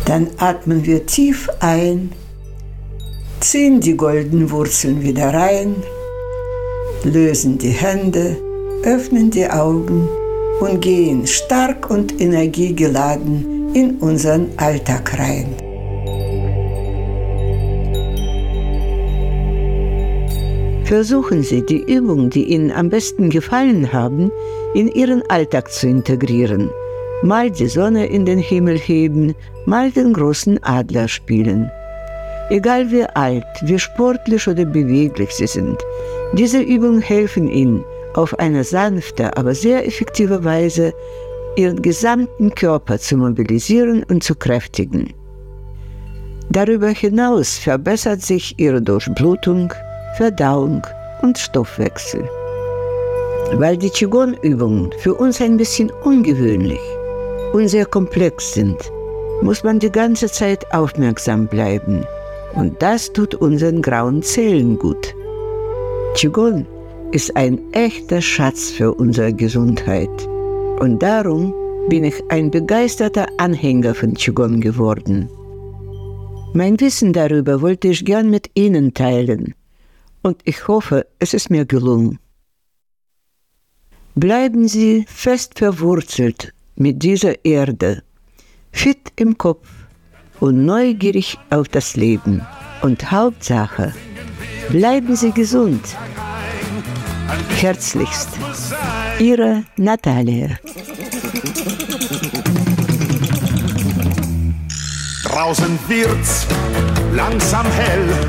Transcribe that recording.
Dann atmen wir tief ein, ziehen die goldenen Wurzeln wieder rein, lösen die Hände, öffnen die Augen und gehen stark und energiegeladen in unseren Alltag rein. Versuchen Sie, die Übungen, die Ihnen am besten gefallen haben, in Ihren Alltag zu integrieren. Mal die Sonne in den Himmel heben, mal den großen Adler spielen. Egal wie alt, wie sportlich oder beweglich Sie sind, diese Übungen helfen Ihnen, auf eine sanfte, aber sehr effektive Weise Ihren gesamten Körper zu mobilisieren und zu kräftigen. Darüber hinaus verbessert sich Ihre Durchblutung, Verdauung und Stoffwechsel. Weil die Qigong-Übungen für uns ein bisschen ungewöhnlich und sehr komplex sind, muss man die ganze Zeit aufmerksam bleiben. Und das tut unseren grauen Zellen gut. Qigong ist ein echter Schatz für unsere Gesundheit. Und darum bin ich ein begeisterter Anhänger von Qigong geworden. Mein Wissen darüber wollte ich gern mit Ihnen teilen. Und ich hoffe, es ist mir gelungen. Bleiben Sie fest verwurzelt mit dieser Erde, fit im Kopf und neugierig auf das Leben. Und Hauptsache, bleiben Sie gesund. Herzlichst, Ihre Natalia. Draußen wird's langsam hell.